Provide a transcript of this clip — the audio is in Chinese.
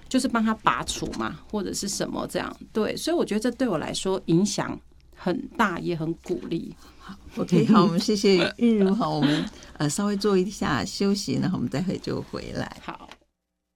就是帮他拔除嘛，或者是什么这样。对，所以我觉得这对我来说影响很大，也很鼓励。 OK， 好，我们谢谢韵如。好，我们稍微做一下休息，然后我们待会就回来。 好。